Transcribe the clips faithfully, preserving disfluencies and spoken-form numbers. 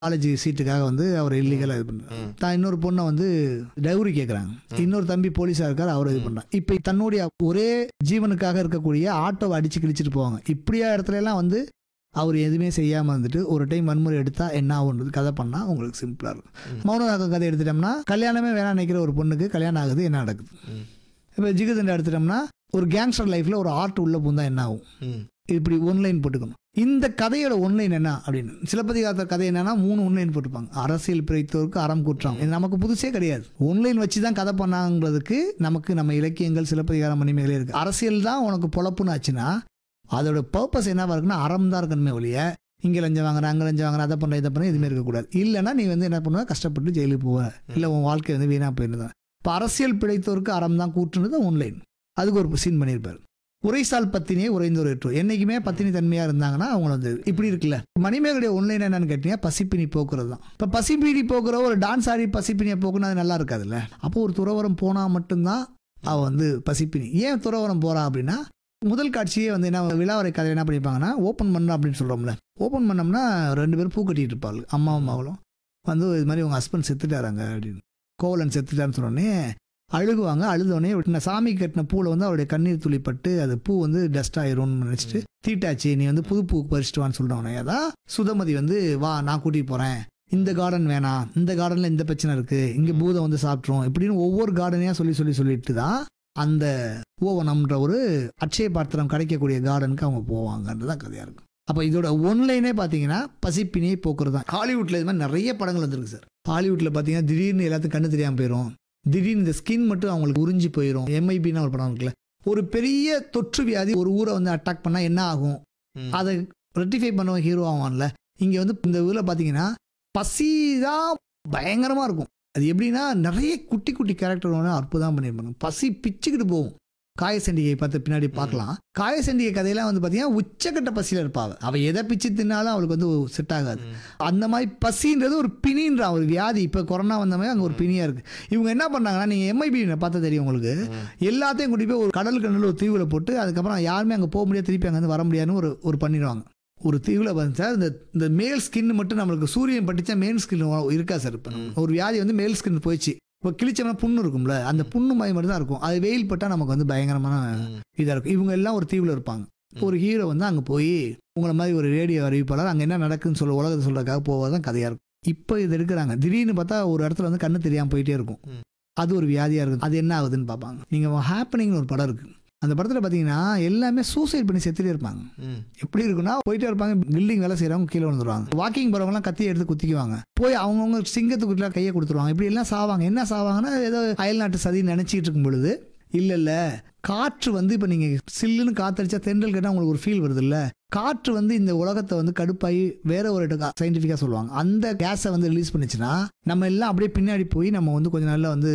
College சீட்டுக்காக வந்து அவர் இல்லீகலாக இது பண்ணுறாரு. தான் இன்னொரு பொண்ணை வந்து டவுரி கேட்குறாங்க. இன்னொரு தம்பி போலீஸாக இருக்கார், அவர் இது பண்ணுறாங்க. இப்போ தன்னுடைய ஒரே ஜீவனுக்காக இருக்கக்கூடிய ஆட்டோவை அடித்து கிழிச்சிட்டு போவாங்க. இப்படியா இடத்துல எல்லாம் வந்து அவர் எதுவுமே செய்யாமல் வந்துட்டு ஒரு டைம் வன்முறை எடுத்தால் என்ன ஆகுன்றது கதை பண்ணால் உங்களுக்கு சிம்பிளாக இருக்கும். மௌனராகம் கதை எடுத்துட்டோம்னா கல்யாணமே வேணாம் நினைக்கிற ஒரு பொண்ணுக்கு கல்யாணம் ஆகுது, என்ன நடக்குது? இப்போ ஜிகதண்டா எடுத்துட்டோம்னா ஒரு கேங்ஸ்டர் லைஃப்பில் ஒரு ஆர்ட் உள்ள பூந்தா என்ன ஆகும்? இப்படி ஒன்லைன் போட்டுக்கணும். இந்த கதையோட ஒன்லைன் என்ன அப்படின்னு சிலப்பதிகாரத்தோட கதை என்னன்னா மூணு ஒன்லைன் போட்டுப்பாங்க. அரசியல் பிழைத்தோருக்கு அறம் குற்றம். இது நமக்கு புதுசே கிடையாது. ஒன்லைன் வச்சு தான் கதை பண்ணாங்கிறதுக்கு நமக்கு நம்ம இலக்கியங்கள் சிலப்பதிகார மணிமேகலை இருக்கு. அரசியல் தான் உனக்கு பொழப்புன்னு ஆச்சுன்னா அதோட பர்பஸ் என்னவா இருக்குன்னா அறம் தான் இருக்கணுமே ஒழிய இங்கே லஞ்சம் வாங்குறேன் அங்கே லஞ்சம் வாங்குறேன் அதை பண்ண இதை பண்ண எதுவுமே இருக்கக்கூடாது. இல்லைன்னா நீ வந்து என்ன பண்ணுவ, கஷ்டப்பட்டு ஜெயிலுக்கு போவ, இல்லை உன் வாழ்க்கை வந்து வீணாக போயிருந்தேன். இப்போ அரசியல் பிழைத்தோருக்கு அறம் தான் கூட்டுனது ஒன்லைன். அதுக்கு ஒரு சீன் பண்ணியிருப்பாரு. உரைசால் பத்தினியே உறைந்தோர் ஏற்றோ. என்னைக்குமே பத்தினி தன்மையாக இருந்தாங்கன்னா அவங்க வந்து இப்படி இருக்குல்ல. மணிமேகலைய ஒன்லைன் என்னன்னு கேட்டீங்கன்னா பசிப்பினி போக்குறது தான். இப்போ பசிப்பினி போக்குற ஒரு டான்ஸ் ஆடி பசிப்பினியை போக்குன்னா அது நல்லா இருக்காதுல்ல. அப்போ ஒரு துறவரம் போனால் மட்டும்தான் அவள் வந்து பசிப்பினி. ஏன் துறவரம் போறா அப்படின்னா முதல் காட்சியே வந்து என்ன விழாவரை கதை என்ன பண்ணிப்பாங்கன்னா ஓப்பன் பண்ண அப்படின்னு சொல்கிறோம்ல. ஓப்பன் பண்ணோம்னா ரெண்டு பேரும் பூ கட்டிட்டு இருப்பாள், அம்மாவும் மகளும் வந்து இது மாதிரி உங்கள் ஹஸ்பண்ட் செத்துட்டாராங்க அப்படின்னு, கோவலன் செத்துட்டான்னு சொன்னோடனே அழுகுவாங்க. அழுதோடனே நான் சாமி கட்டின பூவில் வந்து அவருடைய கண்ணீர் துளிப்பட்டு அது பூ வந்து டஸ்ட் ஆயிரும்னு நினச்சிட்டு தீட்டாச்சு நீ வந்து புது பூ பறிச்சுட்டு வான்னு சொல்கிறவனே அதான் சுதமதி வந்து வா நான் கூட்டிகிட்டு போகிறேன், இந்த கார்டன் வேணாம், இந்த கார்டனில் இந்த பிரச்சனை இருக்குது, இங்கே பூதம் வந்து சாப்பிட்றோம் இப்படின்னு ஒவ்வொரு கார்டனையாக சொல்லி சொல்லி சொல்லிட்டு தான் அந்த ஓவனம்ன்ற ஒரு அட்சய பாத்திரம் கிடைக்கக்கூடிய கார்டனுக்கு அவங்க போவாங்கன்றதான் கதையாக இருக்கும். அப்போ இதோட ஒன்லைனே பார்த்தீங்கன்னா பசிப்பினியை போக்குறது தான். ஹாலிவுட்டில் இது மாதிரி நிறைய படங்கள் வந்துருக்கு சார். ஹாலிவுட்டில் பார்த்தீங்கன்னா திடீர்னு எல்லாத்துக்கும் கண்ணு தெரியாமல் போயிடும், திடீர்னு இந்த ஸ்கின் மட்டும் அவங்களுக்கு உறிஞ்சி போயிடும். எம்ஐபின்னு ஒரு படம் இருக்குல்ல, ஒரு பெரிய தொற்று வியாதி ஒரு ஊரை வந்து அட்டாக் பண்ணால் என்ன ஆகும், அதை ரெட்டிஃபை பண்ணுவோம் ஹீரோ ஆவான்ல. இங்கே வந்து இந்த ஊரில் பார்த்தீங்கன்னா பசி தான் பயங்கரமாக இருக்கும். அது எப்படின்னா நிறைய குட்டி குட்டி கேரக்டர் வந்து அற்புதம் பண்ணியிருப்பாங்க. பசி பிச்சுக்கிட்டு போகும். காயசண்டிகை பார்த்து பின்னாடி பார்க்கலாம். காயசண்டிகை கதையெல்லாம் வந்து பார்த்தீங்கன்னா உச்சக்கட்ட பசியில் இருப்பாள். அவள் எதை பிச்சு தின்னாலும் அவளுக்கு வந்து செட் ஆகாது. அந்த மாதிரி பசின்றது ஒரு பிணின்ற ஒரு வியாதி. இப்போ கொரோனா வந்த மாதிரி அங்கே ஒரு பிணியாக இருக்குது. இவங்க என்ன பண்ணாங்கன்னா நீங்கள் எம்ஐபி பார்த்தா தெரியும் உங்களுக்கு, எல்லாத்தையும் கூட்டி போய் ஒரு கடலுக்கு நல்ல ஒரு தீவில் போட்டு அதுக்கப்புறம் யாருமே அங்கே போக முடியாது, திருப்பி அங்கேருந்து வர முடியாதுன்னு ஒரு ஒரு பண்ணிடுவாங்க. ஒரு தீவில் வந்து சார் இந்த இந்த மேல் ஸ்கின் மட்டும் நம்மளுக்கு சூரியன் பட்டுச்சா மேல் ஸ்கின் இருக்கா சார். இப்போ ஒரு வியாதி வந்து மேல் ஸ்கின் போயிடுச்சு, இப்போ கிழிச்சோம்னா புண்ணு இருக்கும்ல, அந்த புண்ணு மாதிரி மட்டும் தான் இருக்கும். அது வெயில் பட்டால் நமக்கு வந்து பயங்கரமான இதாக இருக்கும். இவங்க எல்லாம் ஒரு தீவில் இருப்பாங்க. ஒரு ஹீரோ வந்து அங்கே போய் உங்களை மாதிரி ஒரு ரேடியோ அறிவிப்பாளர் அங்கே என்ன நடக்குன்னு சொல்ல உலகத்தை சொல்கிறதுக்காக போவதான் கதையாக இருக்கும். இப்போ இது எடுக்கிறாங்க. திடீர்னு பார்த்தா ஒரு இடத்துல வந்து கண்ணு தெரியாமல் போயிட்டே இருக்கும். அது ஒரு வியாதியாக இருக்கும். அது என்ன ஆகுதுன்னு பார்ப்பாங்க. நீங்கள் ஹாப்பனிங்னு ஒரு படம் இருக்குது. அந்த படத்தில் பார்த்தீங்கன்னா எல்லாமே சூசைட் பண்ணி செத்துட்டே இருப்பாங்க. எப்படி இருக்குன்னா போயிட்டே இருப்பாங்க, பில்டிங் வேலை செய்கிறவங்க கீழே வந்துடுவாங்க, வாக்கிங் போகிறவங்களாம் கத்தியை எடுத்து குத்திக்குவாங்க, போய் அவங்கவுங்க சிங்கத்துக்குள்ள கையை கொடுத்துருவாங்க. இப்படி எல்லாம் சாவாங்க. என்ன சாவாங்கன்னா ஏதோ அயல்நாட்டு சதி நினச்சிட்டு இருக்கும் பொழுது இல்லை இல்லை காற்று வந்து இப்போ நீங்கள் சில்லுன்னு காற்றடிச்சா தென்றல் கேட்டால் உங்களுக்கு ஒரு ஃபீல் வருது இல்லை, காற்று வந்து இந்த உலகத்தை வந்து கடுப்பாகி வேற ஒரு சயின்டிஃபிக்காக சொல்லுவாங்க அந்த கேஸை வந்து ரிலீஸ் பண்ணிச்சுன்னா நம்ம எல்லாம் அப்படியே பின்னாடி போய் நம்ம வந்து கொஞ்சம் நாளில் வந்து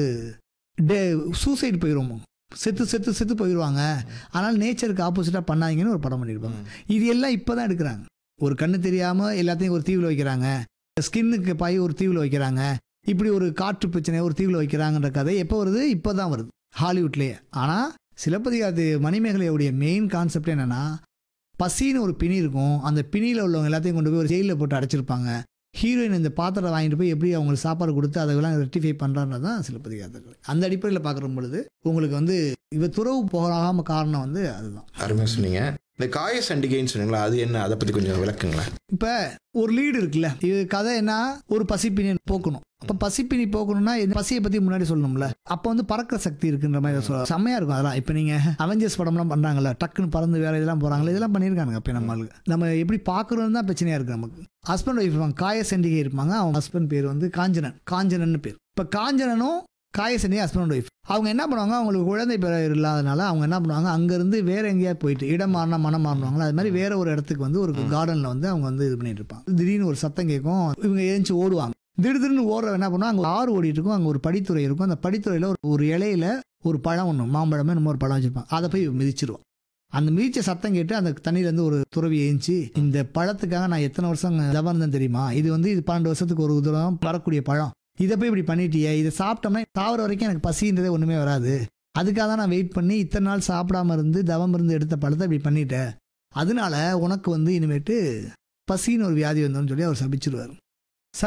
டே சூசைட் போயிடுவோம், செத்து செத்து செத்து போயிடுவாங்க. ஆனால் நேச்சருக்கு ஆப்போசிட்டாக பண்ணாதீங்கன்னு ஒரு படம் பண்ணியிருப்பாங்க. இது எல்லாம் இப்போ தான் எடுக்கிறாங்க. ஒரு கண்ணு தெரியாமல் எல்லாத்தையும் ஒரு தீவில் வைக்கிறாங்க, ஸ்கின்னுக்கு பாய் ஒரு தீவில் வைக்கிறாங்க, இப்படி ஒரு காற்று பிரச்சனை ஒரு தீவில் வைக்கிறாங்கன்ற கதை எப்போ வருது? இப்போ தான் வருது ஹாலிவுட்லேயே. ஆனால் சிலப்பதிகாரத்து மணிமேகலையுடைய மெயின் கான்செப்ட் என்னென்னா பசின்னு ஒரு பிணி இருக்கும். அந்த பிணியில் உள்ளவங்க எல்லாத்தையும் கொண்டு போய் ஒரு ஜெயிலில் போட்டு அடைச்சிருப்பாங்க. ஹீரோயின் இந்த பாத்திரத்தை வாங்கிட்டு போய் எப்படி அவங்களுக்கு சாப்பாடு கொடுத்து அதெல்லாம் ரெக்டிஃபை பண்ணுறான்னு தான் சிலப்பதிகாரத்தில். அந்த அடிப்படையில் பார்க்குற பொழுது உங்களுக்கு வந்து இவ துறவு போகாம காரணம் வந்து அதுதான். அருமையாக சொன்னீங்க. இந்த காய சண்டிகைன்னு சொன்னீங்களா, அது என்ன, அதை பற்றி கொஞ்சம் விளக்குங்களேன். இப்போ ஒரு லீடு இருக்குல்ல, இது கதை என்ன, ஒரு பசிப்பினி போக்கணும். அப்போ பசிப்பினி போக்கணும்னா இந்த பசியை பற்றி முன்னாடி சொல்லணும்ல. அப்போ வந்து பறக்கிற சக்தி இருக்குன்ற மாதிரி சொல்ல செம்மையாக இருக்கும். அதெல்லாம் இப்போ நீங்கள் அவெஞ்சர்ஸ் படம்லாம் பண்ணுறாங்கல்ல, டக்குன்னு பறந்து வேறு இதெல்லாம் போகிறாங்களே, இதெல்லாம் பண்ணியிருக்காங்க. அப்போ நம்மளுக்கு நம்ம எப்படி பார்க்குறோன்னு தான் பிரச்சனையாக இருக்குது நமக்கு. ஹஸ்பண்ட் ஒய்ஃப் இருப்பாங்க, காய சண்டிகை இருப்பாங்க. அவங்க ஹஸ்பண்ட் பேர் வந்து காஞ்சனன், காஞ்சனன்னு பேர். இப்போ காஞ்சனனும் காயசண்டிகை ஹஸ்பண்ட் ஒய்ஃப். அவங்க என்ன பண்ணுவாங்க, அவங்களுக்கு குழந்தை பேர் இல்லாதனால அவங்க என்ன பண்ணுவாங்க, அங்கேருந்து வேற எங்கேயாவது போயிட்டு இடம் மாறினா மனம் மாறினாங்களா அது மாதிரி வேற ஒரு இடத்துக்கு வந்து ஒரு கார்டனில் வந்து அவங்க வந்து இது பண்ணிட்டு இருப்பாங்க. திடீர்னு ஒரு சத்தம் கேட்கும், இவங்க ஏஞ்சி ஓடுவாங்க. திடீர்னு ஓடுற என்ன பண்ணுவாங்க, அங்கே ஆறு ஓடிட்டு இருக்கும், அங்கே ஒரு படித்துறை இருக்கும். அந்த படித்துறையில் ஒரு இலையில ஒரு பழம் ஒன்று, மாம்பழமே நம்ம ஒரு பழம் வச்சிருப்பாங்க. அதை போய் மிதிச்சிருவோம். அந்த மிதிச்ச சத்தம் கேட்டு அந்த தண்ணியிலேருந்து ஒரு துறவி ஏஞ்சி, இந்த பழத்துக்காக நான் எத்தனை வருஷம் தவம் இருந்தேன் தெரியுமா, இது வந்து இது பன்னெண்டு வருஷத்துக்கு ஒரு தூரம் வரக்கூடிய பழம், இதை போய் இப்படி பண்ணிட்டியே, இதை சாப்பிட்டோம்னா சாவர வரைக்கும் எனக்கு பசின்றதே ஒன்றுமே வராது, அதுக்காக தான் நான் வெயிட் பண்ணி இத்தனை நாள் சாப்பிடாம இருந்து தவம் இருந்து எடுத்த பழத்தை இப்படி பண்ணிட்டேன், அதனால உனக்கு வந்து இனிமேட்டு பசின்னு ஒரு வியாதி வந்தோன்னு சொல்லி அவர் சபிச்சிருவார்.